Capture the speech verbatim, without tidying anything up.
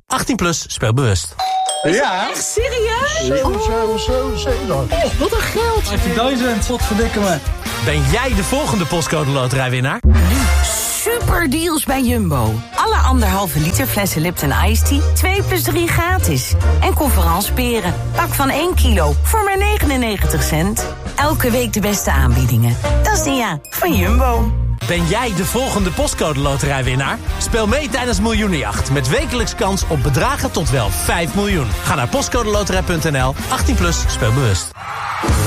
achttien plus, speel bewust. Ja. Echt serieus? zeven, zeven, zeven, zeven. Oh, wat een geld. vijftienduizend, wat verdikken me. Ben jij de volgende postcode loterijwinnaar? Super deals bij Jumbo. Alle anderhalve liter flessen Lipton Iced Tea, twee plus drie gratis. En Conference peren. Pak van één kilo voor maar negenennegentig cent. Elke week de beste aanbiedingen. Dat is de ja van Jumbo. Ben jij de volgende postcode loterijwinnaar? Speel mee tijdens Miljoenenjacht met wekelijks kans op bedragen tot wel vijf miljoen. Ga naar postcodeloterij punt n l, achttien plus, speel bewust.